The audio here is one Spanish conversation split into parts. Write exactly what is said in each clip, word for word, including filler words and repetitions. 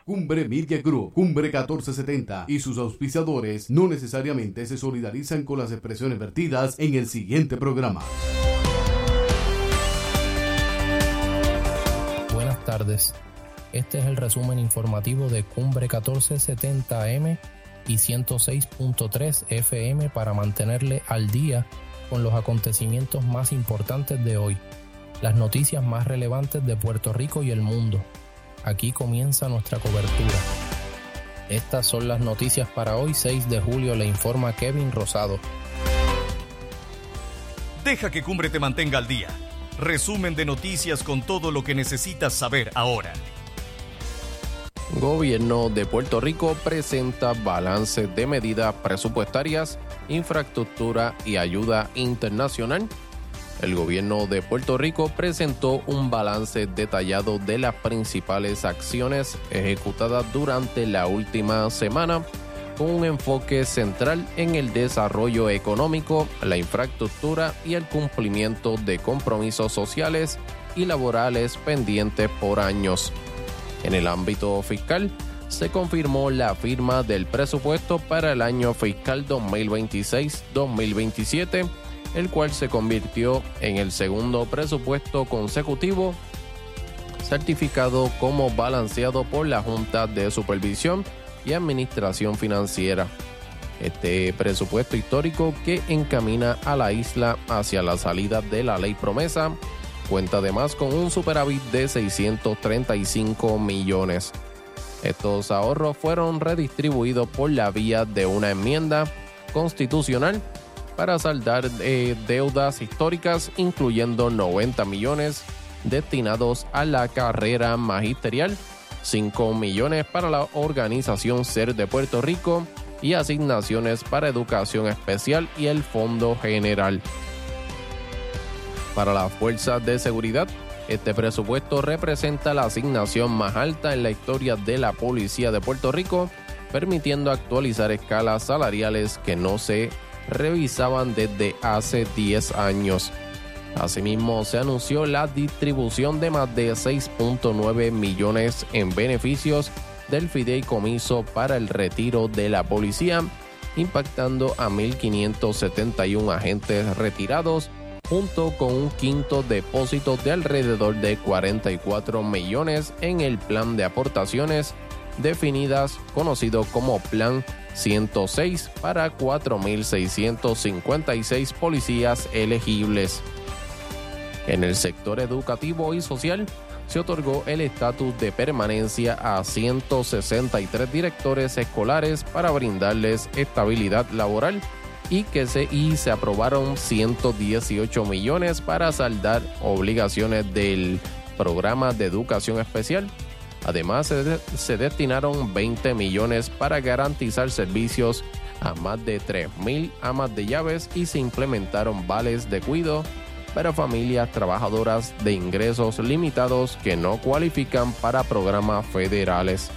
Cumbre Media Group, Cumbre catorce setenta y sus auspiciadores no necesariamente se solidarizan con las expresiones vertidas en el siguiente programa. Buenas tardes. Este es el resumen informativo de Cumbre catorce setenta A M y ciento seis punto tres F M para mantenerle al día con los acontecimientos más importantes de hoy, las noticias más relevantes de Puerto Rico y el mundo. Aquí comienza nuestra cobertura. Estas son las noticias para hoy, seis de julio, le informa Kevin Rosado. Deja que Cumbre te mantenga al día. Resumen de noticias con todo lo que necesitas saber ahora. Gobierno de Puerto Rico presenta balance de medidas presupuestarias, infraestructura y ayuda internacional. El gobierno de Puerto Rico presentó un balance detallado de las principales acciones ejecutadas durante la última semana, con un enfoque central en el desarrollo económico, la infraestructura y el cumplimiento de compromisos sociales y laborales pendientes por años. En el ámbito fiscal, se confirmó la firma del presupuesto para el año fiscal dos mil veintiséis dos mil veintisiete, el cual se convirtió en el segundo presupuesto consecutivo certificado como balanceado por la Junta de Supervisión y Administración Financiera. Este presupuesto histórico, que encamina a la isla hacia la salida de la Ley Promesa, cuenta además con un superávit de seiscientos treinta y cinco millones. Estos ahorros fueron redistribuidos por la vía de una enmienda constitucional para saldar eh, deudas históricas, incluyendo noventa millones destinados a la carrera magisterial, cinco millones para la organización SER de Puerto Rico y asignaciones para educación especial y el Fondo General. Para las fuerzas de seguridad, este presupuesto representa la asignación más alta en la historia de la Policía de Puerto Rico, permitiendo actualizar escalas salariales que no se revisaban desde hace diez años. Asimismo, se anunció la distribución de más de seis punto nueve millones en beneficios del fideicomiso para el retiro de la policía, impactando a mil quinientos setenta y uno agentes retirados, junto con un quinto depósito de alrededor de cuarenta y cuatro millones en el plan de aportaciones definidas, conocido como Plan ciento seis, para cuatro mil seiscientos cincuenta y seis policías elegibles. En el sector educativo y social, se otorgó el estatus de permanencia a ciento sesenta y tres directores escolares para brindarles estabilidad laboral y que se, y se aprobaron ciento dieciocho millones para saldar obligaciones del programa de educación especial. Además, se, de, se destinaron veinte millones para garantizar servicios a más de tres mil amas de llaves y se implementaron vales de cuidado para familias trabajadoras de ingresos limitados que no cualifican para programas federales.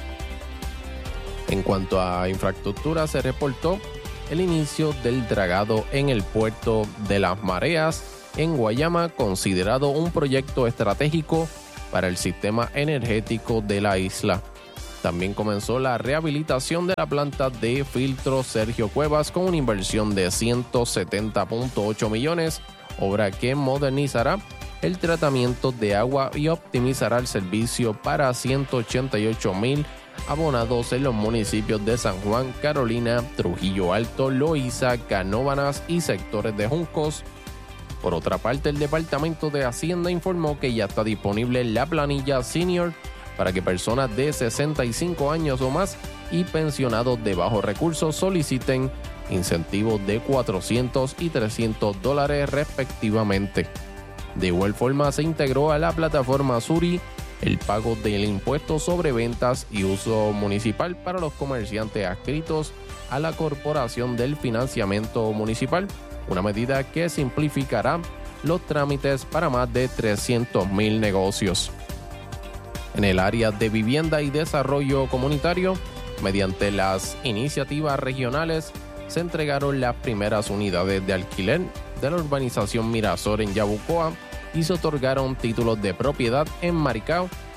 En cuanto a infraestructura, se reportó el inicio del dragado en el puerto de Las Mareas, en Guayama, considerado un proyecto estratégico para el sistema energético de la isla. También comenzó la rehabilitación de la planta de filtro Sergio Cuevas con una inversión de ciento setenta punto ocho millones, obra que modernizará el tratamiento de agua y optimizará el servicio para ciento ochenta y ocho mil abonados en los municipios de San Juan, Carolina, Trujillo Alto, Loíza, Canóvanas y sectores de Juncos. Por otra parte, el Departamento de Hacienda informó que ya está disponible la planilla Senior para que personas de sesenta y cinco años o más y pensionados de bajos recursos soliciten incentivos de cuatrocientos y trescientos dólares respectivamente. De igual forma, se integró a la plataforma Suri el pago del impuesto sobre ventas y uso municipal para los comerciantes adscritos a la Corporación del Financiamiento Municipal, una medida que simplificará los trámites para más de trescientos mil negocios. En el área de vivienda y desarrollo comunitario, mediante las iniciativas regionales, se entregaron las primeras unidades de alquiler de la urbanización Mirasol en Yabucoa y se otorgaron títulos de propiedad en Maricao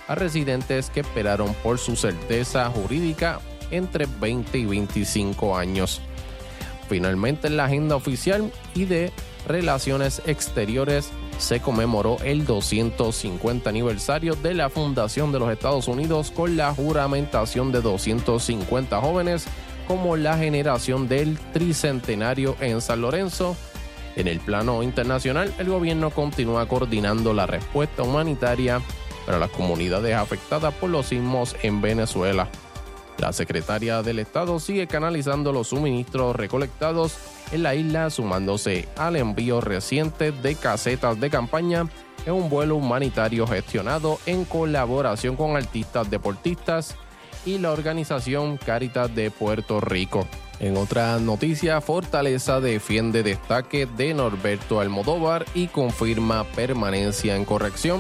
a residentes que esperaron por su certeza jurídica entre veinte y veinticinco años. Finalmente, en la agenda oficial y de Relaciones Exteriores se conmemoró el doscientos cincuenta aniversario de la fundación de los Estados Unidos con la juramentación de doscientos cincuenta jóvenes como la generación del tricentenario en San Lorenzo. En el plano internacional, el gobierno continúa coordinando la respuesta humanitaria para las comunidades afectadas por los sismos en Venezuela. La secretaria del Estado sigue canalizando los suministros recolectados en la isla, sumándose al envío reciente de casetas de campaña en un vuelo humanitario gestionado en colaboración con artistas deportistas y la organización Cáritas de Puerto Rico. En otra noticia, Fortaleza defiende destaque de Norberto Almodóvar y confirma permanencia en corrección.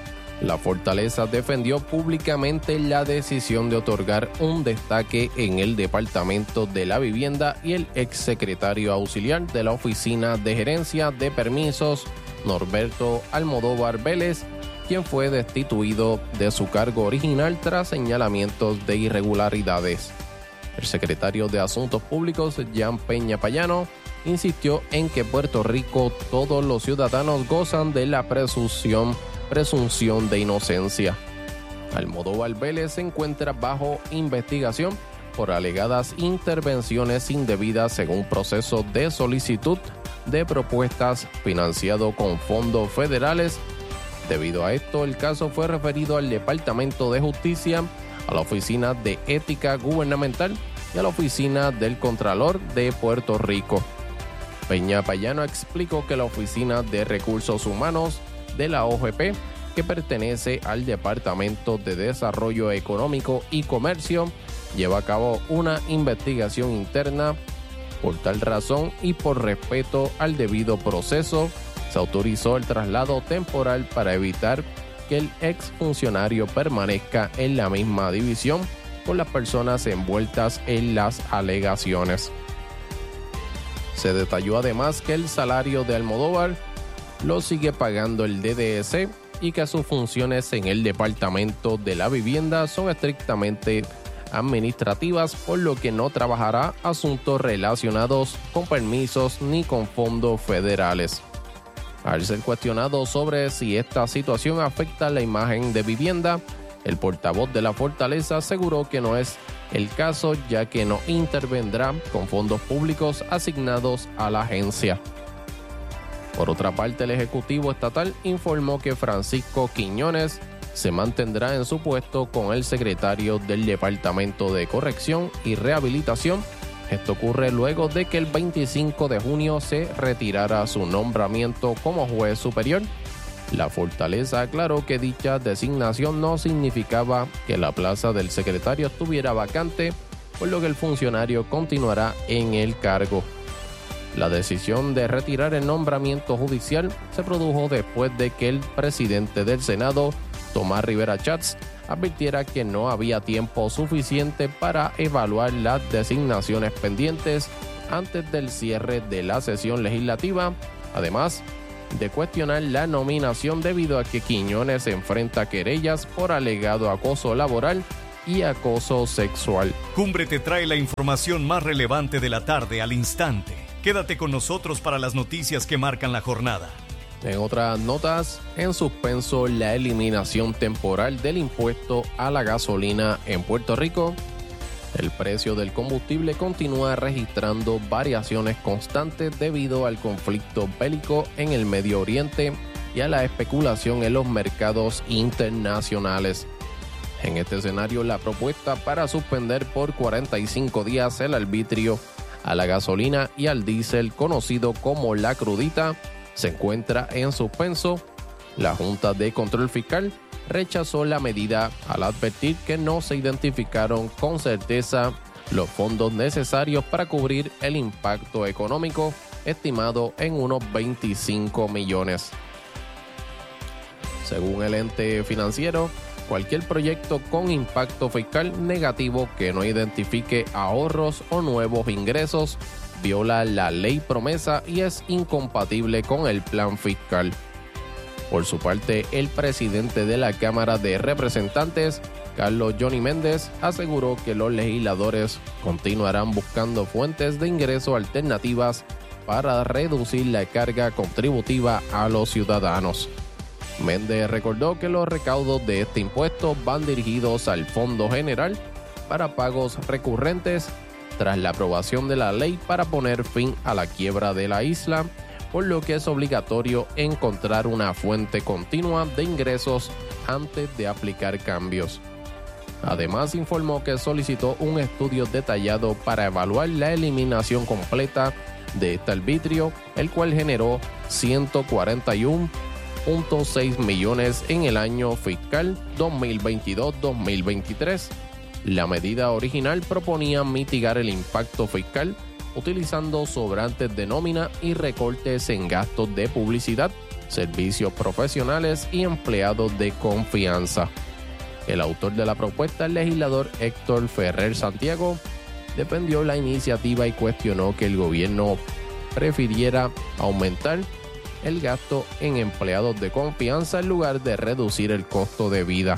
La Fortaleza defendió públicamente la decisión de otorgar un destaque en el Departamento de la Vivienda y el exsecretario auxiliar de la Oficina de Gerencia de Permisos, Norberto Almodóvar Vélez, quien fue destituido de su cargo original tras señalamientos de irregularidades. El secretario de Asuntos Públicos, Jan Peña Payano, insistió en que Puerto Rico todos los ciudadanos gozan de la presunción presunción de inocencia. Almodóvar Vélez se encuentra bajo investigación por alegadas intervenciones indebidas según proceso de solicitud de propuestas financiado con fondos federales. Debido a esto, el caso fue referido al Departamento de Justicia, a la Oficina de Ética Gubernamental y a la Oficina del Contralor de Puerto Rico. Peña Payano explicó que la Oficina de Recursos Humanos de la O G P, que pertenece al Departamento de Desarrollo Económico y Comercio, lleva a cabo una investigación interna. Por tal razón y por respeto al debido proceso, se autorizó el traslado temporal para evitar que el exfuncionario permanezca en la misma división con las personas envueltas en las alegaciones. Se detalló además que el salario de Almodóvar lo sigue pagando el D D S y que sus funciones en el Departamento de la Vivienda son estrictamente administrativas, por lo que no trabajará asuntos relacionados con permisos ni con fondos federales. Al ser cuestionado sobre si esta situación afecta la imagen de Vivienda, el portavoz de la Fortaleza aseguró que no es el caso, ya que no intervendrá con fondos públicos asignados a la agencia. Por otra parte, el Ejecutivo Estatal informó que Francisco Quiñones se mantendrá en su puesto con el secretario del Departamento de Corrección y Rehabilitación. Esto ocurre luego de que el veinticinco de junio se retirara su nombramiento como juez superior. La Fortaleza aclaró que dicha designación no significaba que la plaza del secretario estuviera vacante, por lo que el funcionario continuará en el cargo. La decisión de retirar el nombramiento judicial se produjo después de que el presidente del Senado, Tomás Rivera Chats, advirtiera que no había tiempo suficiente para evaluar las designaciones pendientes antes del cierre de la sesión legislativa, además de cuestionar la nominación debido a que Quiñones enfrenta querellas por alegado acoso laboral y acoso sexual. Cumbre te trae la información más relevante de la tarde al instante. Quédate con nosotros para las noticias que marcan la jornada. En otras notas, en suspenso la eliminación temporal del impuesto a la gasolina en Puerto Rico. El precio del combustible continúa registrando variaciones constantes debido al conflicto bélico en el Medio Oriente y a la especulación en los mercados internacionales. En este escenario, la propuesta para suspender por cuarenta y cinco días el arbitrio a la gasolina y al diésel, conocido como la crudita, se encuentra en suspenso. La Junta de Control Fiscal rechazó la medida al advertir que no se identificaron con certeza los fondos necesarios para cubrir el impacto económico, estimado en unos veinticinco millones. Según el ente financiero, cualquier proyecto con impacto fiscal negativo que no identifique ahorros o nuevos ingresos viola la ley promesa y es incompatible con el plan fiscal. Por su parte, el presidente de la Cámara de Representantes, Carlos Johnny Méndez, aseguró que los legisladores continuarán buscando fuentes de ingreso alternativas para reducir la carga contributiva a los ciudadanos. Méndez recordó que los recaudos de este impuesto van dirigidos al Fondo General para pagos recurrentes tras la aprobación de la ley para poner fin a la quiebra de la isla, por lo que es obligatorio encontrar una fuente continua de ingresos antes de aplicar cambios. Además, informó que solicitó un estudio detallado para evaluar la eliminación completa de este arbitrio, el cual generó ciento cuarenta y uno punto seis millones en el año fiscal dos mil veintidós dos mil veintitrés. La medida original proponía mitigar el impacto fiscal utilizando sobrantes de nómina y recortes en gastos de publicidad, servicios profesionales y empleados de confianza. El autor de la propuesta, el legislador Héctor Ferrer Santiago, defendió la iniciativa y cuestionó que el gobierno prefiriera aumentar el gasto en empleados de confianza en lugar de reducir el costo de vida.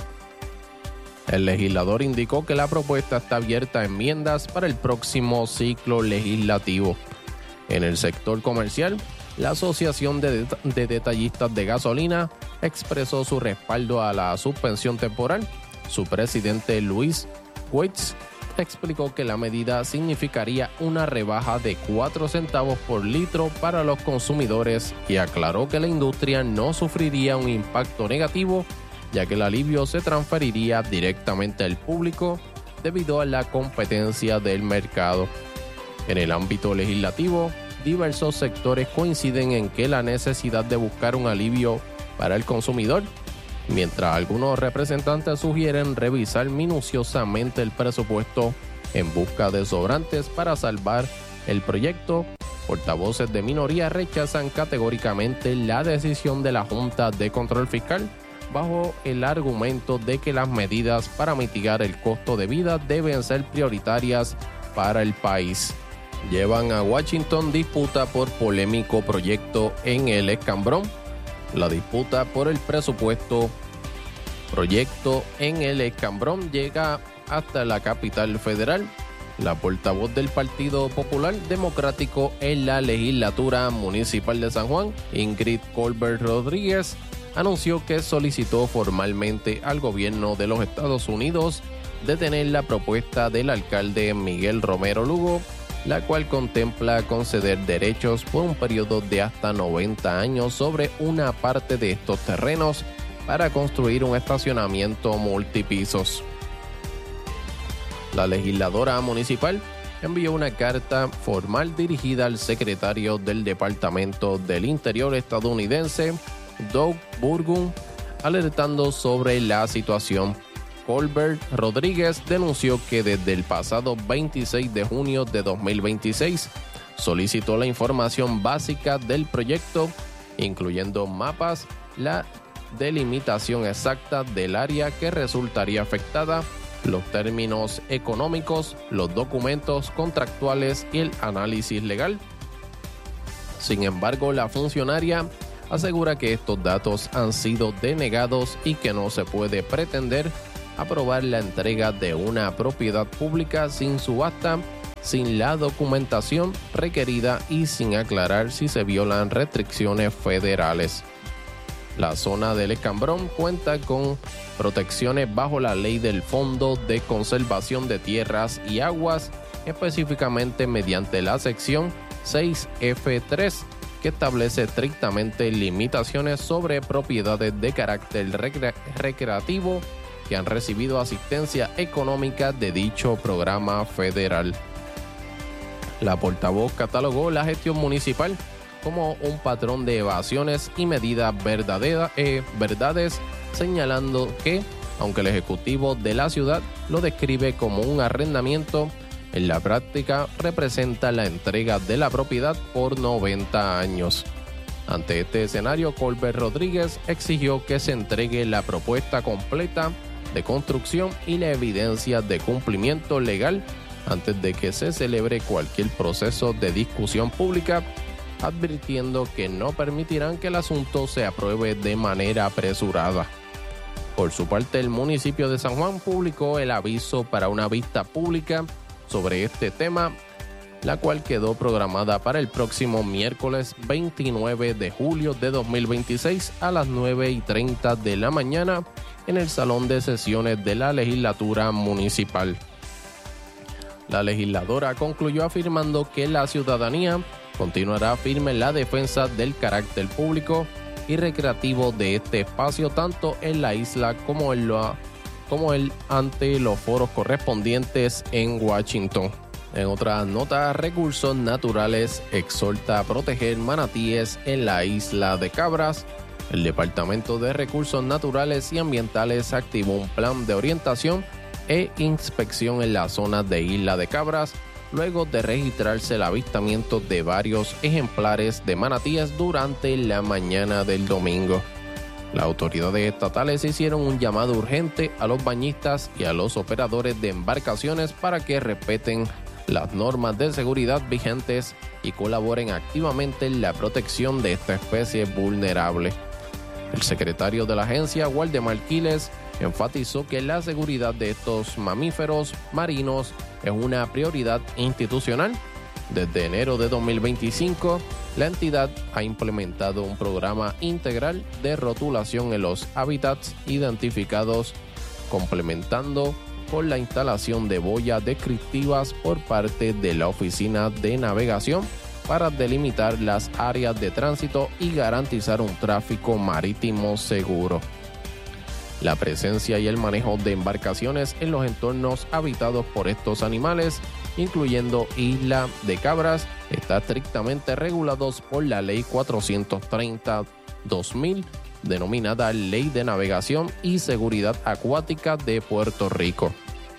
El legislador indicó que la propuesta está abierta a enmiendas para el próximo ciclo legislativo. En el sector comercial, la Asociación de, Det- de Detallistas de Gasolina expresó su respaldo a la suspensión temporal. Su presidente Luis Weitz explicó que la medida significaría una rebaja de cuatro centavos por litro para los consumidores y aclaró que la industria no sufriría un impacto negativo, ya que el alivio se transferiría directamente al público debido a la competencia del mercado. En el ámbito legislativo, diversos sectores coinciden en que la necesidad de buscar un alivio para el consumidor, mientras algunos representantes sugieren revisar minuciosamente el presupuesto en busca de sobrantes para salvar el proyecto. Portavoces de minoría rechazan categóricamente la decisión de la Junta de Control Fiscal bajo el argumento de que las medidas para mitigar el costo de vida deben ser prioritarias para el país. Llevan a Washington disputa por polémico proyecto en el Escambrón. La disputa por el presupuesto proyecto en el Escambrón llega hasta la capital federal. La portavoz del Partido Popular Democrático en la legislatura municipal de San Juan, Ingrid Colbert Rodríguez, anunció que solicitó formalmente al gobierno de los Estados Unidos detener la propuesta del alcalde Miguel Romero Lugo, la cual contempla conceder derechos por un periodo de hasta noventa años sobre una parte de estos terrenos para construir un estacionamiento multipisos. La legisladora municipal envió una carta formal dirigida al secretario del Departamento del Interior estadounidense, Doug Burgum, alertando sobre la situación. Colbert Rodríguez denunció que desde el pasado veintiséis de junio de dos mil veintiséis solicitó la información básica del proyecto, incluyendo mapas, la delimitación exacta del área que resultaría afectada, los términos económicos, los documentos contractuales y el análisis legal. Sin embargo, la funcionaria asegura que estos datos han sido denegados y que no se puede pretender aprobar la entrega de una propiedad pública sin subasta, sin la documentación requerida y sin aclarar si se violan restricciones federales. La zona del Escambrón cuenta con protecciones bajo la ley del Fondo de Conservación de Tierras y Aguas, específicamente mediante la sección seis F tres, que establece estrictamente limitaciones sobre propiedades de carácter recre- recreativo que han recibido asistencia económica de dicho programa federal. La portavoz catalogó la gestión municipal como un patrón de evasiones y medidas verdadera, eh, verdades, señalando que, aunque el ejecutivo de la ciudad lo describe como un arrendamiento, en la práctica representa la entrega de la propiedad por noventa años. Ante este escenario, Colbert Rodríguez exigió que se entregue la propuesta completa de construcción y la evidencia de cumplimiento legal antes de que se celebre cualquier proceso de discusión pública advirtiendo que no permitirán que el asunto se apruebe de manera apresurada. Por su parte, el municipio de San Juan publicó el aviso para una vista pública sobre este tema, la cual quedó programada para el próximo miércoles veintinueve de julio de dos mil veintiséis a las nueve y treinta de la mañana en el Salón de Sesiones de la Legislatura Municipal. La legisladora concluyó afirmando que la ciudadanía continuará firme en la defensa del carácter público y recreativo de este espacio, tanto en la isla como, en lo, como el, ante los foros correspondientes en Washington. En otras notas, Recursos Naturales exhorta a proteger manatíes en la isla de Cabras. El Departamento de Recursos Naturales y Ambientales activó un plan de orientación e inspección en la zona de Isla de Cabras, luego de registrarse el avistamiento de varios ejemplares de manatíes durante la mañana del domingo. Las autoridades estatales hicieron un llamado urgente a los bañistas y a los operadores de embarcaciones para que respeten las normas de seguridad vigentes y colaboren activamente en la protección de esta especie vulnerable. El secretario de la agencia, Waldemar Quiles, enfatizó que la seguridad de estos mamíferos marinos es una prioridad institucional. Desde enero de dos mil veinticinco, la entidad ha implementado un programa integral de rotulación en los hábitats identificados, complementando con la instalación de boyas descriptivas por parte de la Oficina de Navegación para delimitar las áreas de tránsito y garantizar un tráfico marítimo seguro. La presencia y el manejo de embarcaciones en los entornos habitados por estos animales, incluyendo Isla de Cabras, está estrictamente regulados por la Ley cuatrocientos treinta dos mil, denominada Ley de Navegación y Seguridad Acuática de Puerto Rico.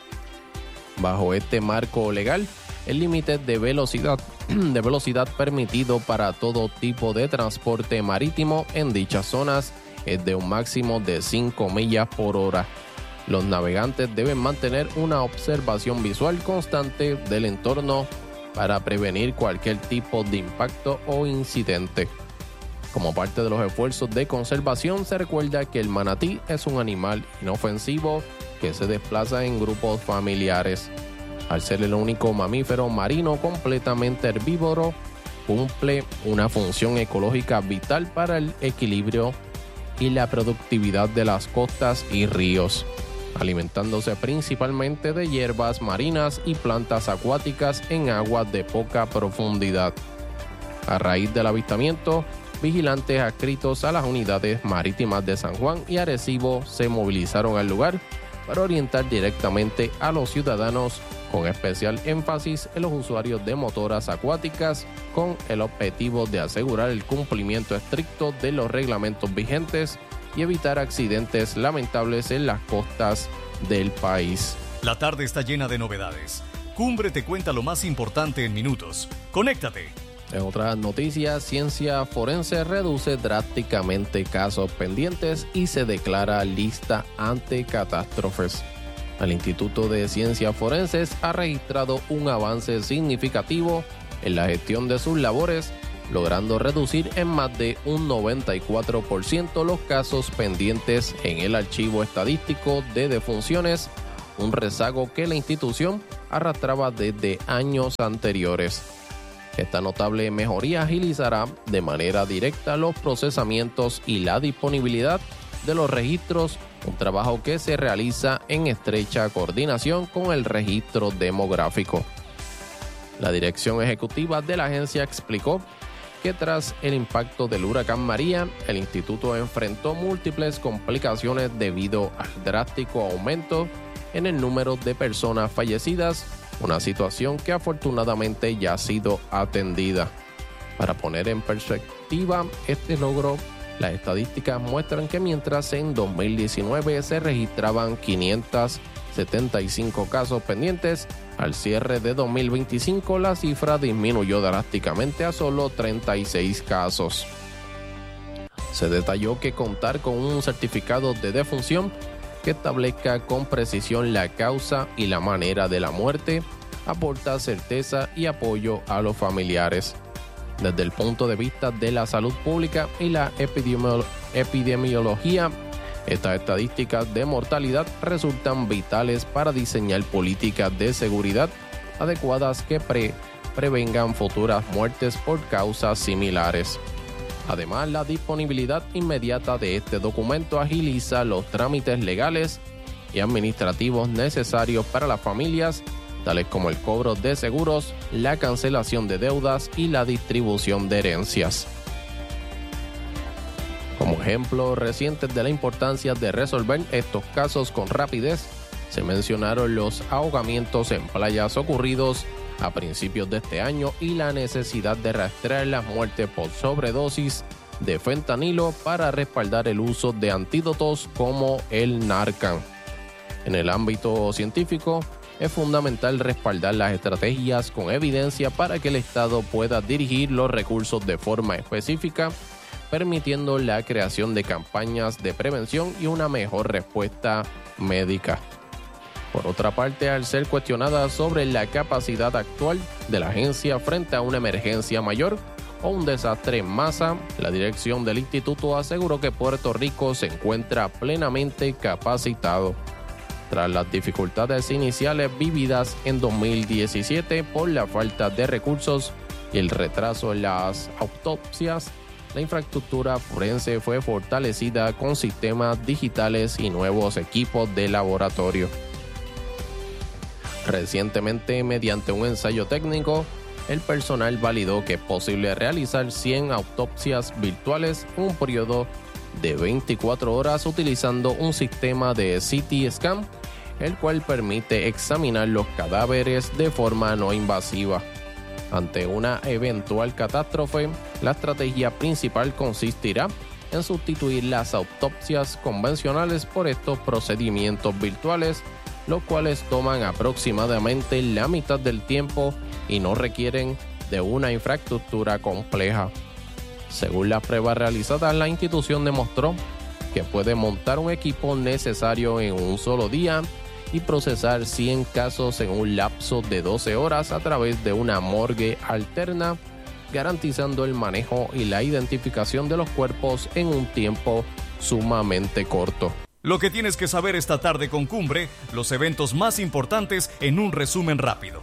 Bajo este marco legal, el límite de velocidad, de velocidad permitido para todo tipo de transporte marítimo en dichas zonas es de un máximo de cinco millas por hora. Los navegantes deben mantener una observación visual constante del entorno para prevenir cualquier tipo de impacto o incidente. Como parte de los esfuerzos de conservación, se recuerda que el manatí es un animal inofensivo que se desplaza en grupos familiares. Al ser el único mamífero marino completamente herbívoro, cumple una función ecológica vital para el equilibrio y la productividad de las costas y ríos, alimentándose principalmente de hierbas marinas y plantas acuáticas en aguas de poca profundidad. A raíz del avistamiento, vigilantes adscritos a las unidades marítimas de San Juan y Arecibo se movilizaron al lugar para orientar directamente a los ciudadanos, con especial énfasis en los usuarios de motoras acuáticas, con el objetivo de asegurar el cumplimiento estricto de los reglamentos vigentes y evitar accidentes lamentables en las costas del país. La tarde está llena de novedades. Cumbre te cuenta lo más importante en minutos. ¡Conéctate! En otras noticias, Ciencia Forense reduce drásticamente casos pendientes y se declara lista ante catástrofes. El Instituto de Ciencias Forenses ha registrado un avance significativo en la gestión de sus labores, logrando reducir en más de un noventa y cuatro por ciento los casos pendientes en el archivo estadístico de defunciones, un rezago que la institución arrastraba desde años anteriores. Esta notable mejoría agilizará de manera directa los procesamientos y la disponibilidad de los registros, un trabajo que se realiza en estrecha coordinación con el registro demográfico. La dirección ejecutiva de la agencia explicó que tras el impacto del huracán María, el instituto enfrentó múltiples complicaciones debido al drástico aumento en el número de personas fallecidas, una situación que afortunadamente ya ha sido atendida. Para poner en perspectiva este logro, las estadísticas muestran que mientras en dos mil diecinueve se registraban quinientos setenta y cinco casos pendientes, al cierre de dos mil veinticinco la cifra disminuyó drásticamente a solo treinta y seis casos. Se detalló que contar con un certificado de defunción que establezca con precisión la causa y la manera de la muerte aporta certeza y apoyo a los familiares. desde el punto de vista de la salud pública y la epidemiolo- epidemiología. Estas estadísticas de mortalidad resultan vitales para diseñar políticas de seguridad adecuadas que pre- prevengan futuras muertes por causas similares. Además, la disponibilidad inmediata de este documento agiliza los trámites legales y administrativos necesarios para las familias, tales como el cobro de seguros, la cancelación de deudas y la distribución de herencias. Como ejemplos recientes de la importancia de resolver estos casos con rapidez, se mencionaron los ahogamientos en playas ocurridos a principios de este año y la necesidad de rastrear las muertes por sobredosis de fentanilo para respaldar el uso de antídotos como el Narcan. En el ámbito científico, es fundamental respaldar las estrategias con evidencia para que el Estado pueda dirigir los recursos de forma específica, permitiendo la creación de campañas de prevención y una mejor respuesta médica. Por otra parte, al ser cuestionada sobre la capacidad actual de la agencia frente a una emergencia mayor o un desastre en masa, la dirección del instituto aseguró que Puerto Rico se encuentra plenamente capacitado. Tras las dificultades iniciales vividas en dos mil diecisiete por la falta de recursos y el retraso en las autopsias, la infraestructura forense fue fortalecida con sistemas digitales y nuevos equipos de laboratorio. Recientemente, mediante un ensayo técnico, el personal validó que es posible realizar cien autopsias virtuales en un periodo de veinticuatro horas utilizando un sistema de C T scan, el cual permite examinar los cadáveres de forma no invasiva. Ante una eventual catástrofe, la estrategia principal consistirá en sustituir las autopsias convencionales por estos procedimientos virtuales, los cuales toman aproximadamente la mitad del tiempo y no requieren de una infraestructura compleja. Según las pruebas realizadas, la institución demostró que puede montar un equipo necesario en un solo día y procesar cien casos en un lapso de doce horas a través de una morgue alterna, garantizando el manejo y la identificación de los cuerpos en un tiempo sumamente corto. Lo que tienes que saber esta tarde con Cumbre, los eventos más importantes en un resumen rápido.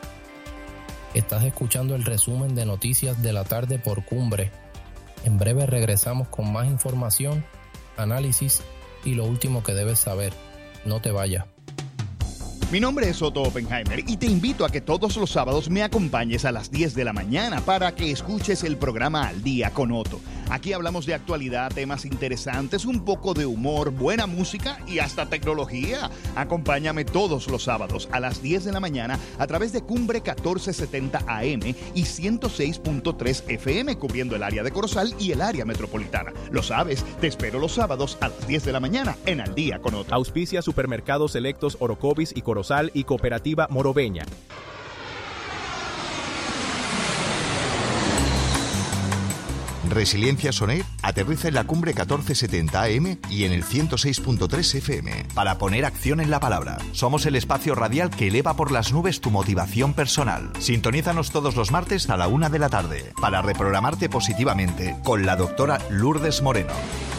Estás escuchando el resumen de noticias de la tarde por Cumbre. En breve regresamos con más información, análisis y lo último que debes saber. No te vayas. Mi nombre es Otto Oppenheimer y te invito a que todos los sábados me acompañes a las diez de la mañana para que escuches el programa Al Día con Otto. Aquí hablamos de actualidad, temas interesantes, un poco de humor, buena música y hasta tecnología. Acompáñame todos los sábados a las diez de la mañana a través de Cumbre catorce setenta A M y ciento seis punto tres F M, cubriendo el área de Corozal y el área metropolitana. Lo sabes, te espero los sábados a las diez de la mañana en Al Día con Otto. Auspicia Supermercados Selectos Orocovis y Corozal y Cooperativa Moroveña. Resiliencia Soner aterriza en la Cumbre catorce setenta A M y en el ciento seis punto tres F M para poner acción en la palabra. Somos el espacio radial que eleva por las nubes tu motivación personal. Sintonízanos todos los martes a la una de la tarde para reprogramarte positivamente con la doctora Lourdes Moreno.